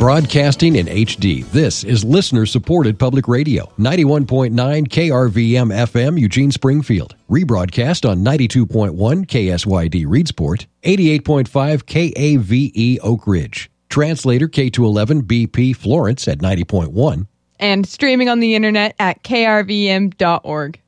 Broadcasting in HD, this is listener-supported public radio. 91.9 KRVM FM, Eugene Springfield. Rebroadcast on 92.1 KSYD Reedsport, 88.5 KAVE Oak Ridge. Translator K211 BP Florence at 90.1. And streaming on the internet at krvm.org.